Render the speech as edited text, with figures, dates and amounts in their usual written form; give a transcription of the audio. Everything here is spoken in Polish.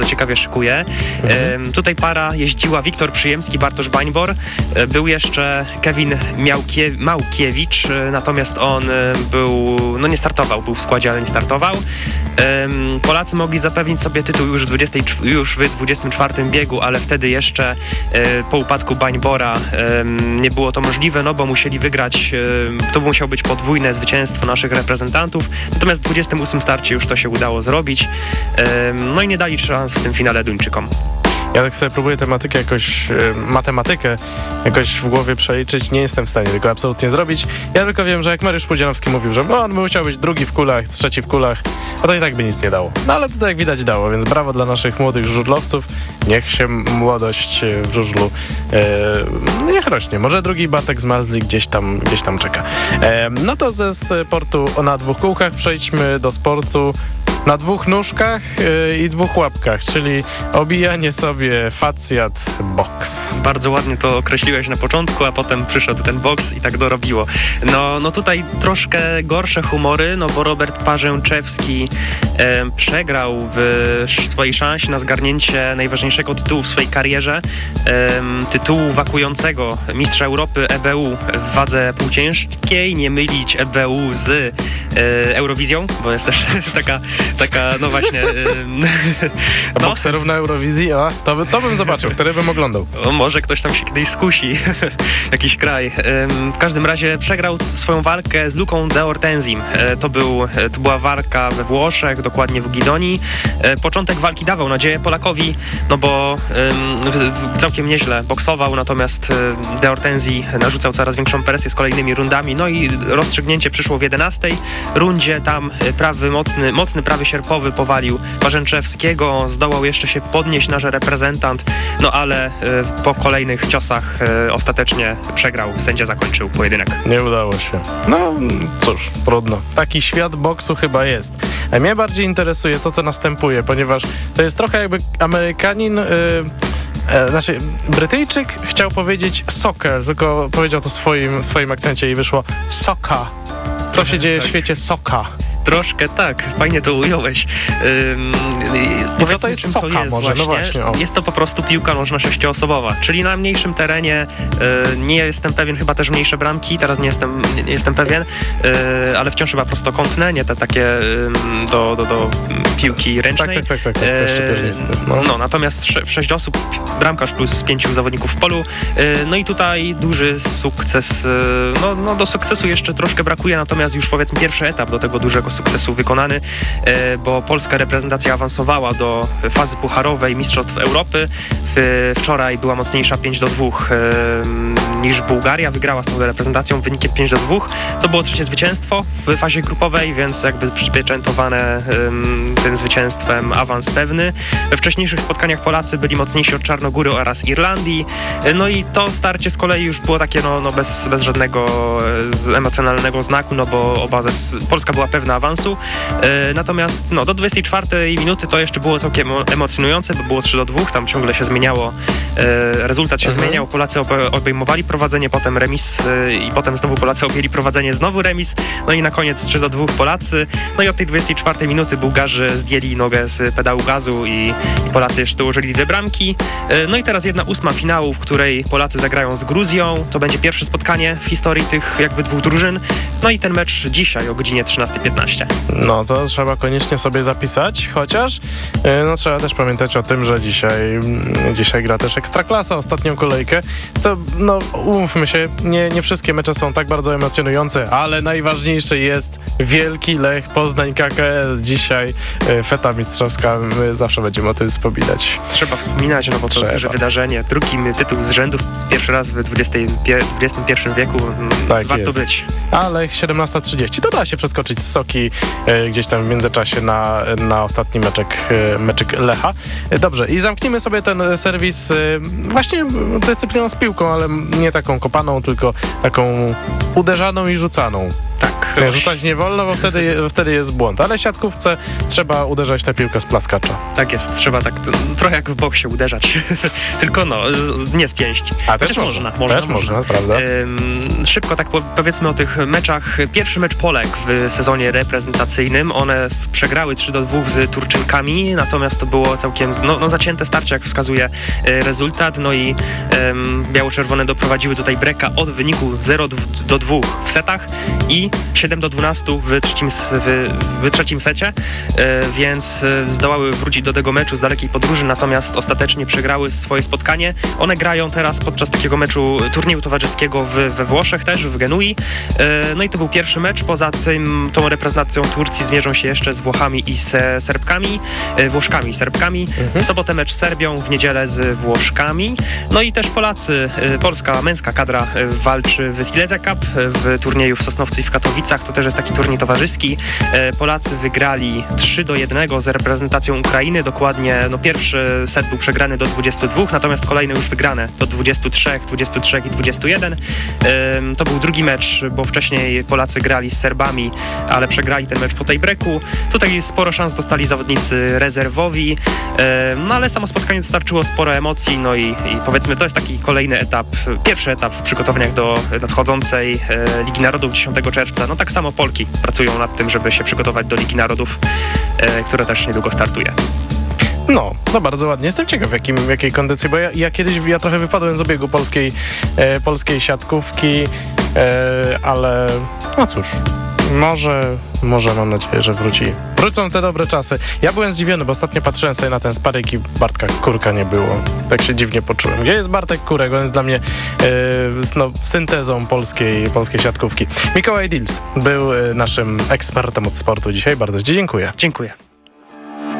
ciekawie szykuje. Tutaj para jeździła Wiktor Przyjemski, Bartosz Bańbor. Był jeszcze Kevin Małkiewicz, natomiast on nie startował, był w składzie, ale nie startował. Polacy mogli zapewnić sobie tytuł już w 24 biegu, ale wtedy jeszcze po upadku Bańbora nie było to możliwe, no bo musieli wygrać, to musiało być podwójne zwycięstwo naszych reprezentantów, natomiast w 28 starcie już to się udało zrobić, no i nie dali szans w tym finale Duńczykom. Ja tak sobie próbuję matematykę jakoś w głowie przeliczyć, nie jestem w stanie tego absolutnie zrobić. Ja tylko wiem, że jak Mariusz Pudzianowski mówił, że on by musiał być drugi w kulach, trzeci w kulach, a to i tak by nic nie dało. No ale to jak widać dało, więc brawo dla naszych młodych żużlowców. Niech się młodość w żużlu niech rośnie. Może drugi Bartek z Mazli gdzieś tam czeka. No to ze sportu na dwóch kółkach przejdźmy do sportu na dwóch nóżkach i dwóch łapkach, czyli obijanie sobie facjat boks. Bardzo ładnie to określiłeś na początku, a potem przyszedł ten boks i tak dorobiło. No tutaj troszkę gorsze humory, no bo Robert Parzęczewski przegrał w swojej szansie na zgarnięcie najważniejszego tytułu w swojej karierze, tytułu wakującego mistrza Europy EBU w wadze półciężkiej, nie mylić EBU z Eurowizją, bo jest też taka no właśnie... A bokserów na Eurowizji? To bym zobaczył, wtedy bym oglądał. Może ktoś tam się kiedyś skusi, jakiś kraj. W każdym razie przegrał swoją walkę z Luką de Ortenzim. To była walka we Włoszech, dokładnie w Guidonii. Początek walki dawał nadzieję Polakowi, no bo całkiem nieźle boksował, natomiast de Ortenzi narzucał coraz większą presję z kolejnymi rundami, no i rozstrzygnięcie przyszło w 11 rundzie. Tam mocny prawy sierpowy powalił Parzęczewskiego, zdołał jeszcze się podnieść nasz reprezentant, no ale po kolejnych ciosach ostatecznie przegrał, sędzia zakończył pojedynek. Nie udało się. No cóż, trudno. Taki świat boksu chyba jest. A mnie bardziej interesuje to, co następuje, ponieważ to jest trochę jakby Amerykanin... Brytyjczyk chciał powiedzieć soccer, tylko powiedział to w swoim akcencie i wyszło soka. Co się dzieje w świecie soka? Troszkę tak, fajnie to ująłeś. I co to jest soka? To jest może? właśnie? No właśnie. Jest to po prostu piłka nożna sześcioosobowa, czyli na mniejszym terenie, nie jestem pewien, chyba też mniejsze bramki, teraz nie jestem pewien, ale wciąż chyba prostokątne, nie te takie do piłki ręcznej. Tak, No, natomiast w 6 osób, bramkarz plus 5 zawodników w polu, no i tutaj duży sukces, no do sukcesu jeszcze troszkę brakuje, natomiast już powiedzmy pierwszy etap do tego dużego sukcesu wykonany, bo polska reprezentacja awansowała do fazy pucharowej Mistrzostw Europy. Wczoraj była mocniejsza 5-2 niż Bułgaria, wygrała z tą reprezentacją wynikiem 5-2. To było trzecie zwycięstwo w fazie grupowej, więc jakby przypieczętowane tym zwycięstwem awans pewny. We wcześniejszych spotkaniach Polacy byli mocniejsi od Czarnogóry oraz Irlandii. No i to starcie z kolei już było takie bez żadnego emocjonalnego znaku, no bo Polska była pewna awansu. Natomiast do 24 minuty to jeszcze było całkiem emocjonujące, bo było 3-2, tam ciągle się zmieniało, rezultat się zmieniał, Polacy obejmowali prowadzenie, potem remis i potem znowu Polacy objęli prowadzenie, znowu remis, no i na koniec 3-2 Polacy. No i od tej 24 minuty Bułgarzy zdjęli nogę z pedału gazu i Polacy jeszcze dołożyli 2 bramki. No i teraz 1/8 finału, w której Polacy zagrają z Gruzją. To będzie pierwsze spotkanie w historii tych jakby dwóch drużyn. No i ten mecz dzisiaj o godzinie 13:15. No to trzeba koniecznie sobie zapisać, chociaż trzeba też pamiętać o tym, że dzisiaj gra też Ekstraklasa, ostatnią kolejkę, co umówmy się, nie wszystkie mecze są tak bardzo emocjonujące, ale najważniejsze jest wielki Lech Poznań KKS. Dzisiaj feta mistrzowska, my zawsze będziemy o tym wspominać. Trzeba wspominać, bo to duże wydarzenie, drugi tytuł z rzędu, pierwszy raz w XXI wieku, tak warto jest. być. A Lech 17:30, to da się przeskoczyć z Soki gdzieś tam w międzyczasie na ostatni meczek Lecha. Dobrze, i zamknijmy sobie ten serwis właśnie dyscypliną z piłką, ale nie taką kopaną, tylko taką uderzaną i rzucaną. Tak. Rzucać nie wolno, bo wtedy jest błąd, ale w siatkówce trzeba uderzać tę piłkę z plaskacza. Tak jest, trzeba tak trochę jak w boksie uderzać, tylko nie z pięści. A też Chociaż można, prawda? Szybko tak powiedzmy o tych meczach. Pierwszy mecz Polek w sezonie reprezentacyjnym, one przegrały 3-2 z Turczynkami, natomiast to było całkiem zacięte starcie, jak wskazuje rezultat, no i biało-czerwone doprowadziły tutaj breka od wyniku 0-2 w setach i 7-12 w trzecim secie, więc zdołały wrócić do tego meczu z dalekiej podróży, natomiast ostatecznie przegrały swoje spotkanie. One grają teraz podczas takiego meczu turnieju towarzyskiego we Włoszech też, w Genui. No i to był pierwszy mecz. Poza tym tą reprezentacją Turcji zmierzą się jeszcze z Włochami i z Serbkami. Włoszkami i Serbkami. W sobotę mecz z Serbią, w niedzielę z Włoszkami. No i też Polacy, polska męska kadra walczy w Silesia Cup, w turnieju w Sosnowcu i w Katowicach. To też jest taki turniej towarzyski. Polacy wygrali 3-1 z reprezentacją Ukrainy. Dokładnie pierwszy set był przegrany do 22, natomiast kolejne już wygrane do 23 i 21. To był drugi mecz, bo wcześniej Polacy grali z Serbami, ale przegrali ten mecz po tej breaku. Tutaj sporo szans dostali zawodnicy rezerwowi, ale samo spotkanie dostarczyło sporo emocji, no i powiedzmy to jest taki kolejny etap, pierwszy etap w przygotowaniach do nadchodzącej Ligi Narodów 10 czerwca. No tak samo Polki pracują nad tym, żeby się przygotować do Ligi Narodów, która też niedługo startuje. No bardzo ładnie. Jestem ciekaw w jakiej kondycji, bo ja kiedyś trochę wypadłem z obiegu polskiej siatkówki, ale no cóż, może mam nadzieję, że wrócą te dobre czasy. Ja byłem zdziwiony, bo ostatnio patrzyłem sobie na ten spadek i Bartka Kurka nie było. Tak się dziwnie poczułem. Gdzie jest Bartek Kurek? On jest dla mnie syntezą polskiej siatkówki. Mikołaj Dils był naszym ekspertem od sportu dzisiaj. Bardzo Ci dziękuję. Dziękuję.